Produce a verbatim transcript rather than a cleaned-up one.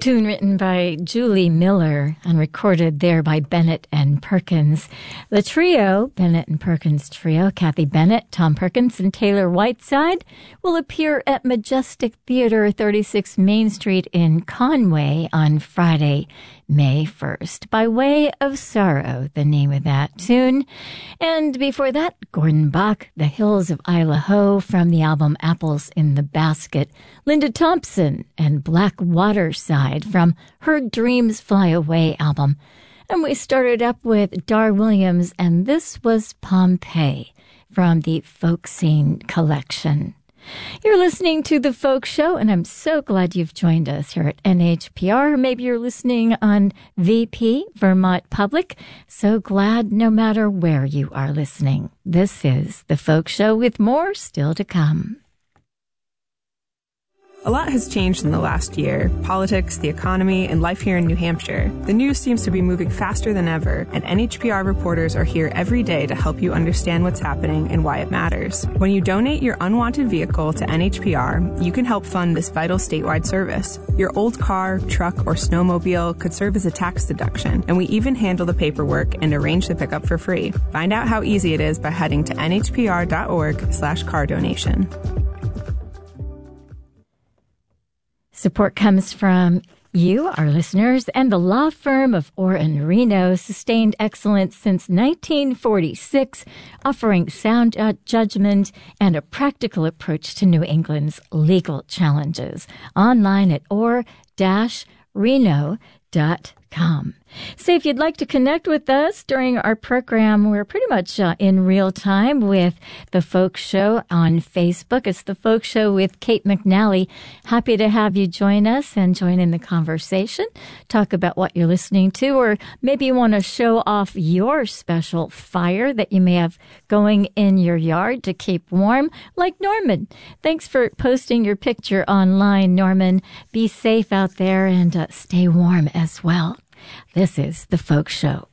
tune written by Julie Miller and recorded there by Bennett and Perkins. The trio, Bennett and Perkins Trio, Kathy Bennett, Tom Perkins, and Taylor Whiteside, will appear at Majestic Theater, thirty-six Main Street in Conway on Friday, May first, by Way of Sorrow, the name of that tune. And before that, Gordon Bach, The Hills of Idaho, from the album Apples in the Basket. Linda Thompson and Black Waterside from her Dreams Fly Away album. And we started up with Dar Williams, and this was Pompeii from the Folk Scene collection. You're listening to The Folk Show, and I'm so glad you've joined us here at N H P R. Maybe you're listening on V P, Vermont Public. So glad no matter where you are listening. This is The Folk Show with more still to come. A lot has changed in the last year. Politics, the economy, and life here in New Hampshire. The news seems to be moving faster than ever, and N H P R reporters are here every day to help you understand what's happening and why it matters. When you donate your unwanted vehicle to N H P R, you can help fund this vital statewide service. Your old car, truck, or snowmobile could serve as a tax deduction, and we even handle the paperwork and arrange the pickup for free. Find out how easy it is by heading to N H P R dot org slash car donation. Support comes from you, our listeners, and the law firm of Orr and Reno, sustained excellence since nineteen forty-six, offering sound uh, judgment and a practical approach to New England's legal challenges. Online at orr dash reno dot com. So if you'd like to connect with us during our program, we're pretty much uh, in real time with The Folk Show on Facebook. It's The Folk Show with Kate McNally. Happy to have you join us and join in the conversation. Talk about what you're listening to, or maybe you want to show off your special fire that you may have going in your yard to keep warm, like Norman. Thanks for posting your picture online, Norman. Be safe out there and uh, stay warm as well. This is The Folk Show.